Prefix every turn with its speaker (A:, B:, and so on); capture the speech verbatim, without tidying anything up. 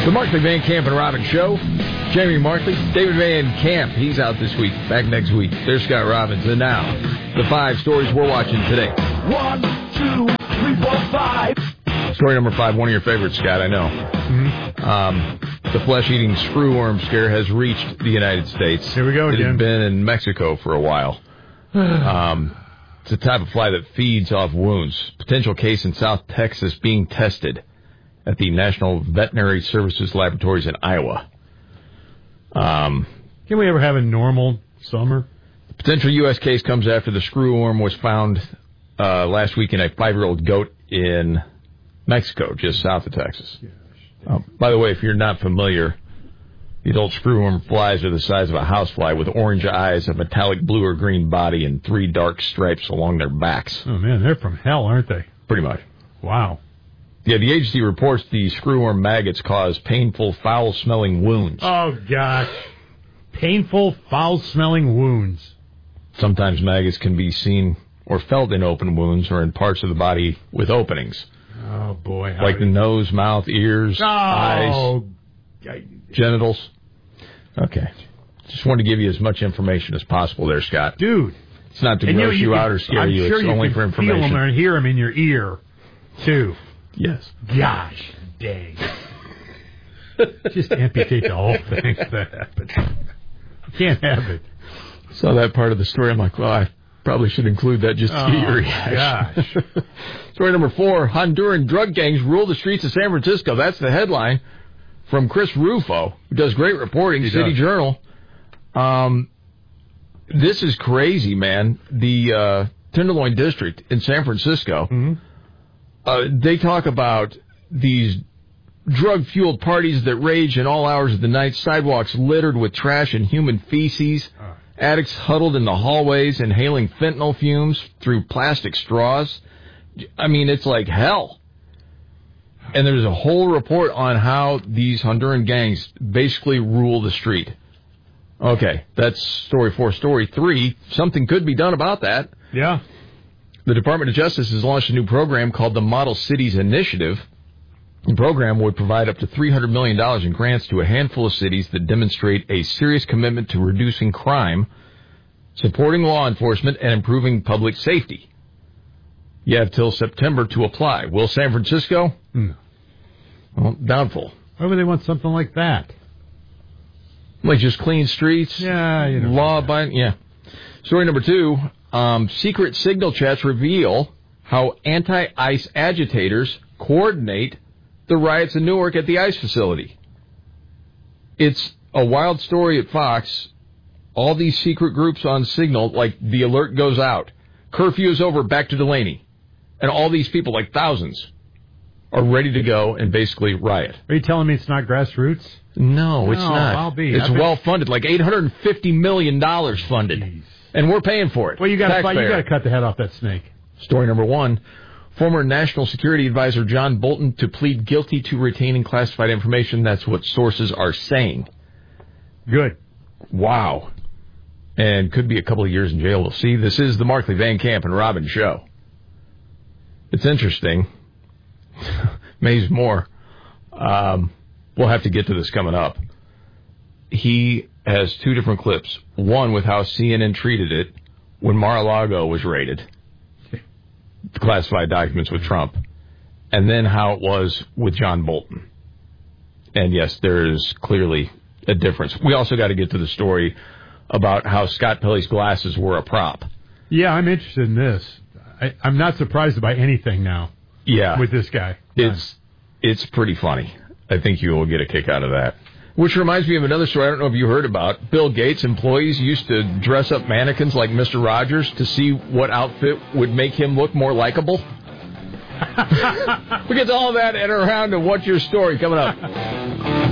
A: The Markley Van Camp and Robbins Show. Jamie Markley, David Van Camp. He's out this week. Back next week. There's Scott Robbins. And now, the five stories we're watching today.
B: One, two, three, four, five.
A: Story number five, one of your favorites, Scott, I know.
C: Mm-hmm.
A: Um, the flesh-eating screwworm scare has reached the United States.
C: Here we go again.
A: It has been in Mexico for a while. um, it's a type of fly that feeds off wounds. Potential case in South Texas being tested at the National Veterinary Services Laboratories in Iowa. Um,
C: Can we ever have a normal summer?
A: The potential U S case comes after the screwworm was found uh, last week in a five-year-old goat in Mexico, just south of Texas. Uh, by the way, if you're not familiar, the adult screwworm flies are the size of a housefly with orange eyes, a metallic blue or green body, and three dark stripes along their backs.
C: Oh, man, they're from hell, aren't they?
A: Pretty much.
C: Wow.
A: Yeah, the agency reports the screwworm maggots cause painful, foul-smelling wounds.
C: Oh, gosh. Painful, foul-smelling wounds.
A: Sometimes maggots can be seen or felt in open wounds or in parts of the body with openings.
C: Oh, boy.
A: Like the nose, mouth, ears,
C: oh.
A: eyes, genitals. Okay. Just wanted to give you as much information as possible there, Scott.
C: Dude.
A: It's not to
C: and
A: gross you,
C: you, you
A: out
C: can,
A: or scare
C: I'm
A: you.
C: Sure
A: it's
C: you
A: only
C: can
A: for information.
C: Feel them or hear them in your ear, too.
A: Yes.
C: Gosh, dang. Just amputate the whole thing if that happens. You can't have it.
A: Saw that part of the story. I'm like, well, I probably should include that just to
C: oh,
A: get your reaction.
C: Gosh.
A: Story number four, Honduran drug gangs rule the streets of San Francisco. That's the headline from Chris Rufo, who does great reporting,
C: he
A: City
C: does.
A: Journal. Um, this is crazy, man. The uh, Tenderloin District in San Francisco,
C: mm-hmm.
A: uh, they talk about these drug-fueled parties that rage in all hours of the night, sidewalks littered with trash and human feces,
C: oh.
A: addicts huddled in the hallways inhaling fentanyl fumes through plastic straws. I mean, it's like hell. And there's a whole report on how these Honduran gangs basically rule the street. Okay, that's story four. Story three, something could be done about that.
C: Yeah.
A: The Department of Justice has launched a new program called the Model Cities Initiative. The program would provide up to three hundred million dollars in grants to a handful of cities that demonstrate a serious commitment to reducing crime, supporting law enforcement, and improving public safety. You have till September to apply. Will San Francisco?
C: No.
A: Well, doubtful.
C: Why would they want something like that?
A: Like just clean streets?
C: Yeah, you know.
A: Law-abiding? Yeah. Story number two, um, secret signal chats reveal how anti-ICE agitators coordinate the riots in Newark at the ICE facility. It's a wild story at Fox. All these secret groups on Signal, like the alert goes out. Curfew is over, back to Delaney. And all these people, like thousands, are ready to go and basically riot.
C: Are you telling me it's not grassroots?
A: No, it's
C: no,
A: not.
C: I'll be.
A: It's
C: been...
A: well funded, like eight hundred fifty million dollars funded.
C: Jeez.
A: And we're paying for it.
C: Well, you got to you got to cut the head off that snake.
A: Story number one. Former National Security Advisor John Bolton to plead guilty to retaining classified information. That's what sources are saying.
C: Good.
A: Wow. And could be a couple of years in jail. We'll see. This is the Markley, Van Camp, and Robbins Show. It's interesting. Mays Moore. Um, we'll have to get to this coming up. He has two different clips. One with how C N N treated it when Mar-a-Lago was raided. Classified documents with Trump. And then how it was with John Bolton. And yes, there is clearly a difference. We also got to get to the story about how Scott Pelley's glasses were a prop.
C: Yeah, I'm interested in this. I, I'm not surprised by anything now.
A: Yeah.
C: With this guy.
A: It's it's pretty funny. I think you will get a kick out of that. Which reminds me of another story I don't know if you heard about. Bill Gates' employees used to dress up mannequins like Mister Rogers to see what outfit would make him look more likable. We get to all that and around to What's Your Story coming up.